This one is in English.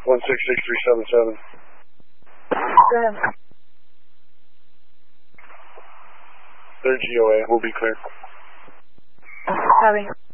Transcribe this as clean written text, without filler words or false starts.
166377. Go ahead. They're GOA. We'll be clear. Copy.